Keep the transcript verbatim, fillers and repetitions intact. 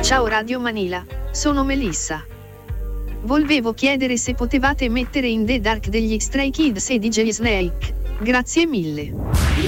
Ciao Radio Manila, sono Melissa. Volevo chiedere se potevate mettere in The Dark degli Stray Kids e D J Snake. Grazie mille.